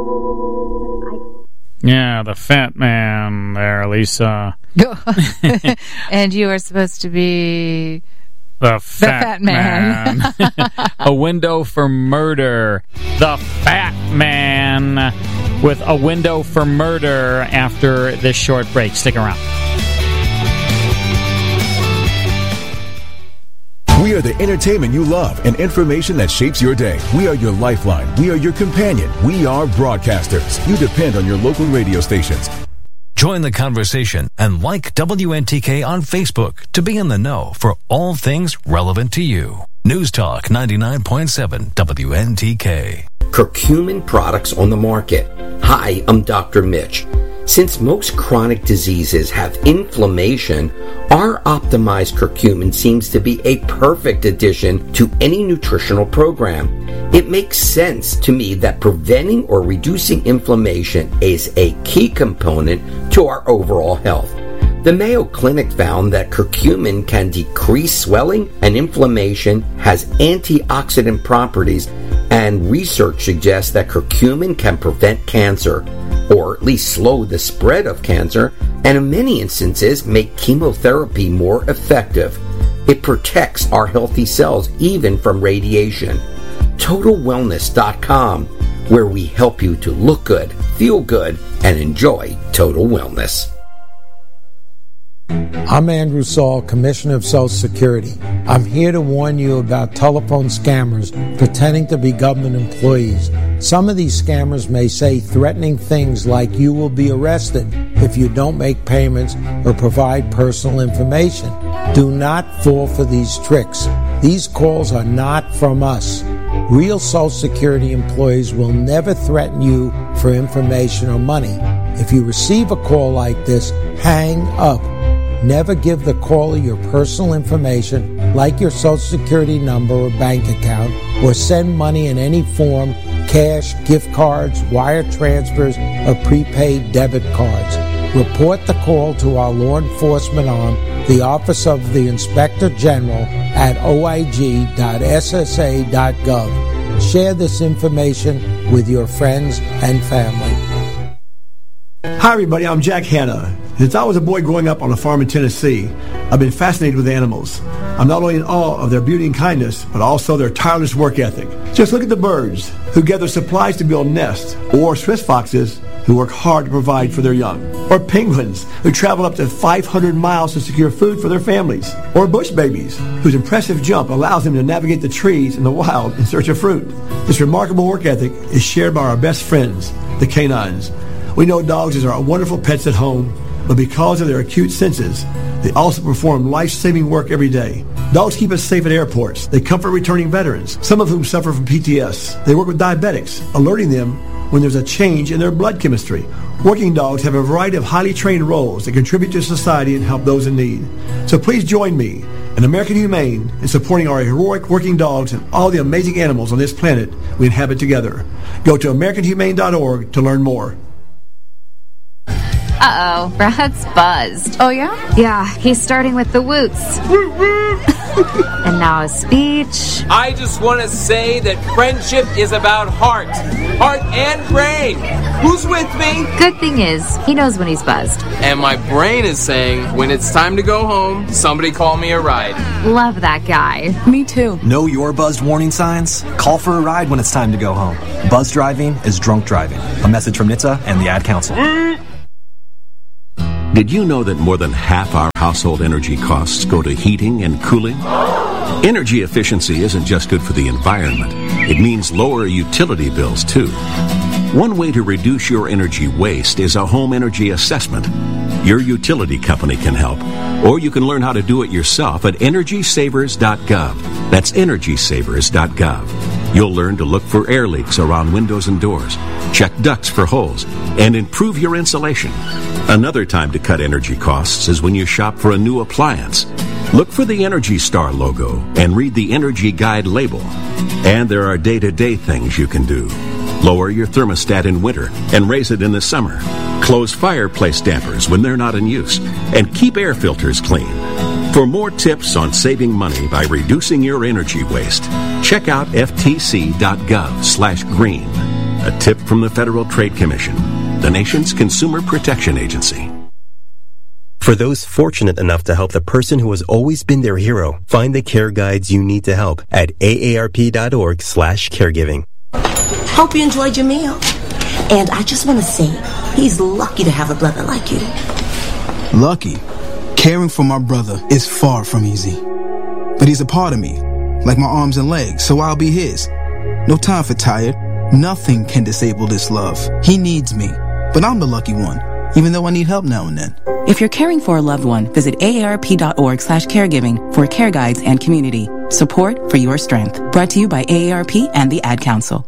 Yeah, the fat man there, Lisa. And you are supposed to be... The fat man. A Window for Murder. The Fat Man with A Window for Murder after this short break. Stick around. We are the entertainment you love and information that shapes your day. We are your lifeline. We are your companion. We are broadcasters. You depend on your local radio stations. Join the conversation and like WNTK on Facebook to be in the know for all things relevant to you. News Talk 99.7 WNTK. Curcumin products on the market. Hi, I'm Dr. Mitch. Since most chronic diseases have inflammation, our optimized curcumin seems to be a perfect addition to any nutritional program. It makes sense to me that preventing or reducing inflammation is a key component to our overall health. The Mayo Clinic found that curcumin can decrease swelling and inflammation, has antioxidant properties, and research suggests that curcumin can prevent cancer, or at least slow the spread of cancer, and in many instances make chemotherapy more effective. It protects our healthy cells even from radiation. TotalWellness.com, where we help you to look good, feel good, and enjoy total wellness. I'm Andrew Saul, Commissioner of Social Security. I'm here to warn you about telephone scammers pretending to be government employees. Some of these scammers may say threatening things like you will be arrested if you don't make payments or provide personal information. Do not fall for these tricks. These calls are not from us. Real Social Security employees will never threaten you for information or money. If you receive a call like this, hang up. Never give the caller your personal information, like your Social Security number or bank account, or send money in any form, cash, gift cards, wire transfers, or prepaid debit cards. Report the call to our law enforcement arm, the Office of the Inspector General, at oig.ssa.gov. Share this information with your friends and family. Hi everybody, I'm Jack Hanna. Since I was a boy growing up on a farm in Tennessee, I've been fascinated with animals. I'm not only in awe of their beauty and kindness, but also their tireless work ethic. Just look at the birds who gather supplies to build nests, or Swiss foxes who work hard to provide for their young, or penguins who travel up to 500 miles to secure food for their families, or bush babies whose impressive jump allows them to navigate the trees in the wild in search of fruit. This remarkable work ethic is shared by our best friends, the canines. We know dogs are wonderful pets at home, but because of their acute senses, they also perform life-saving work every day. Dogs keep us safe at airports. They comfort returning veterans, some of whom suffer from PTS. They work with diabetics, alerting them when there's a change in their blood chemistry. Working dogs have a variety of highly trained roles that contribute to society and help those in need. So please join me and American Humane in supporting our heroic working dogs and all the amazing animals on this planet we inhabit together. Go to AmericanHumane.org to learn more. Uh-oh, Brad's buzzed. Oh, yeah? Yeah, he's starting with the woots. And now a speech. I just want to say that friendship is about heart and brain. Who's with me? Good thing is, he knows when he's buzzed. And my brain is saying, when it's time to go home, somebody call me a ride. Love that guy. Me too. Know your buzzed warning signs? Call for a ride when it's time to go home. Buzz driving is drunk driving. A message from NHTSA and the Ad Council. Did you know that more than half our household energy costs go to heating and cooling? Energy efficiency isn't just good for the environment. It means lower utility bills, too. One way to reduce your energy waste is a home energy assessment. Your utility company can help, or you can learn how to do it yourself at EnergySavers.gov. That's EnergySavers.gov. You'll learn to look for air leaks around windows and doors, check ducts for holes, and improve your insulation. Another time to cut energy costs is when you shop for a new appliance. Look for the Energy Star logo and read the Energy Guide label. And there are day-to-day things you can do. Lower your thermostat in winter and raise it in the summer. Close fireplace dampers when they're not in use. And keep air filters clean. For more tips on saving money by reducing your energy waste, check out ftc.gov/green. A tip from the Federal Trade Commission, the nation's consumer protection agency. For those fortunate enough to help the person who has always been their hero, find the care guides you need to help at aarp.org/caregiving. Hope you enjoyed your meal. And I just want to say, he's lucky to have a brother like you. Lucky? Caring for my brother is far from easy. But he's a part of me, like my arms and legs, so I'll be his. No time for tired. Nothing can disable this love. He needs me, but I'm the lucky one, even though I need help now and then. If you're caring for a loved one, visit aarp.org/caregiving for care guides and community. Support for your strength. Brought to you by AARP and the Ad Council.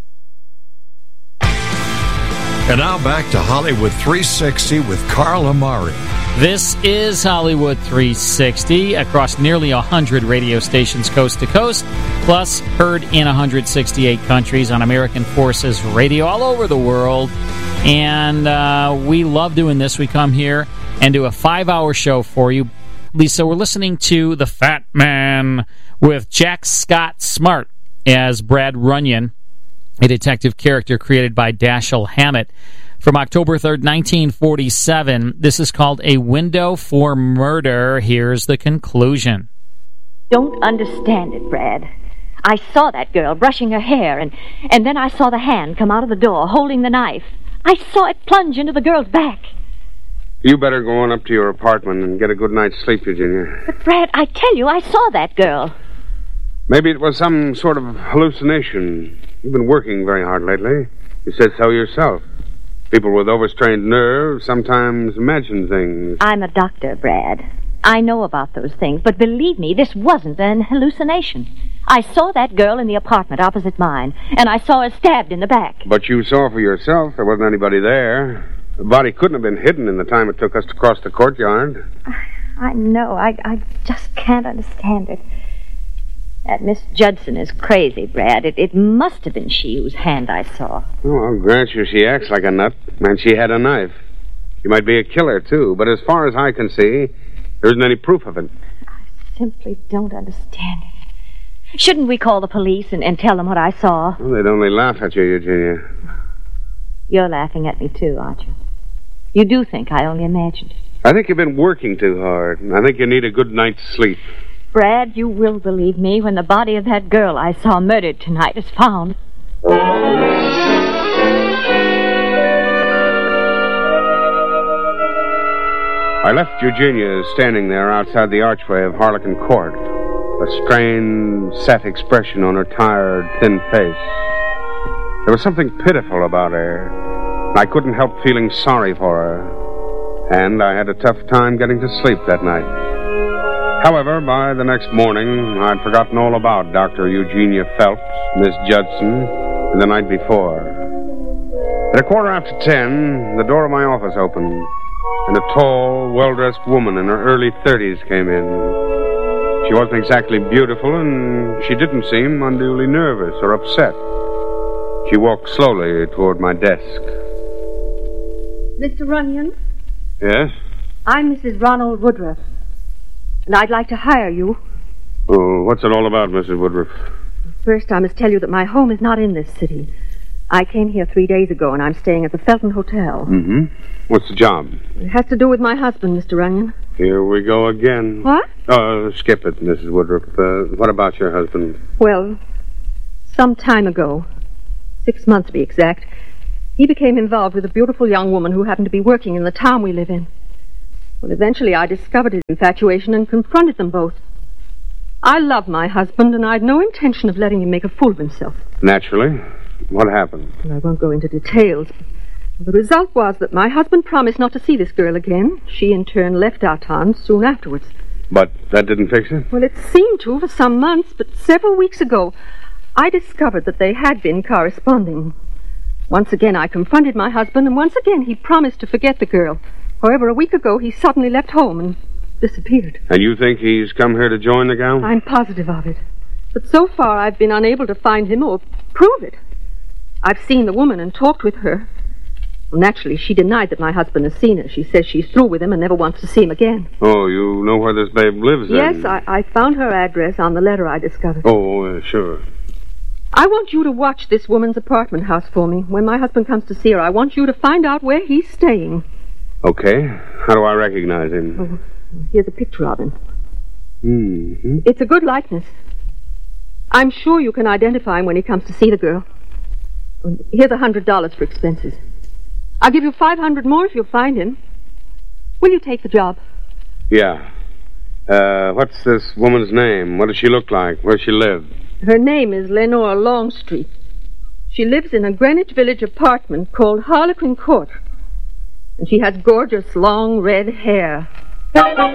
And now back to Hollywood 360 with Carl Amari. This is Hollywood 360 across nearly 100 radio stations coast to coast, plus heard in 168 countries on American Forces Radio all over the world. And we love doing this. We come here and do a 5-hour show for you. Lisa, we're listening to The Fat Man with Jack Scott Smart as Brad Runyon, a detective character created by Dashiell Hammett. From October 3rd, 1947, this is called A Window for Murder. Here's the conclusion. Don't understand it, Brad. I saw that girl brushing her hair, and then I saw the hand come out of the door holding the knife. I saw it plunge into the girl's back. You better go on up to your apartment and get a good night's sleep, Eugenia. But, Brad, I tell you, I saw that girl. Maybe it was some sort of hallucination. You've been working very hard lately. You said so yourself. People with overstrained nerves sometimes imagine things. I'm a doctor, Brad. I know about those things, but believe me, this wasn't an hallucination. I saw that girl in the apartment opposite mine, and I saw her stabbed in the back. But you saw for yourself there wasn't anybody there. The body couldn't have been hidden in the time it took us to cross the courtyard. I know. I just can't understand it. That Miss Judson is crazy, Brad. It must have been she whose hand I saw. Oh, I'll grant you she acts like a nut, and she had a knife. She might be a killer, too, but as far as I can see, there isn't any proof of it. I simply don't understand it. Shouldn't we call the police and tell them what I saw? Well, they'd only laugh at you, Eugenia. You're laughing at me, too, aren't you? You do think I only imagined it. I think you've been working too hard. I think you need a good night's sleep. Brad, you will believe me when the body of that girl I saw murdered tonight is found. I left Eugenia standing there outside the archway of Harlequin Court, a strained, set expression on her tired, thin face. There was something pitiful about her. I couldn't help feeling sorry for her, and I had a tough time getting to sleep that night. However, by the next morning, I'd forgotten all about Dr. Eugenia Phelps, Miss Judson, and the night before. At 10:15, the door of my office opened, and a tall, well-dressed woman in her early 30s came in. She wasn't exactly beautiful, and she didn't seem unduly nervous or upset. She walked slowly toward my desk. Mr. Runyon? Yes? I'm Mrs. Ronald Woodruff, and I'd like to hire you. Oh, what's it all about, Mrs. Woodruff? First, I must tell you that my home is not in this city. I came here 3 days ago, and I'm staying at the Felton Hotel. Mm-hmm. What's the job? It has to do with my husband, Mr. Runyon. Here we go again. What? Skip it, Mrs. Woodruff. What about your husband? Well, some time ago, 6 months to be exact, he became involved with a beautiful young woman who happened to be working in the town we live in. Well, eventually I discovered his infatuation and confronted them both. I love my husband, and I had no intention of letting him make a fool of himself. Naturally. What happened? Well, I won't go into details. The result was that my husband promised not to see this girl again. She, in turn, left our town soon afterwards. But that didn't fix it? Well, it seemed to for some months, but several weeks ago, I discovered that they had been corresponding. Once again, I confronted my husband, and once again, he promised to forget the girl. However, a week ago, he suddenly left home and disappeared. And you think he's come here to join the gang? I'm positive of it. But so far, I've been unable to find him or prove it. I've seen the woman and talked with her. Well, naturally, she denied that my husband has seen her. She says she's through with him and never wants to see him again. Oh, you know where this babe lives, then? Yes, I found her address on the letter I discovered. Oh, sure. I want you to watch this woman's apartment house for me. When my husband comes to see her, I want you to find out where he's staying. Okay. How do I recognize him? Oh, here's a picture of him. Mm-hmm. It's a good likeness. I'm sure you can identify him when he comes to see the girl. Here's $100 for expenses. I'll give you $500 more if you'll find him. Will you take the job? Yeah. What's this woman's name? What does she look like? Where does she live? Her name is Lenore Longstreet. She lives in a Greenwich Village apartment called Harlequin Court. And she has gorgeous long red hair.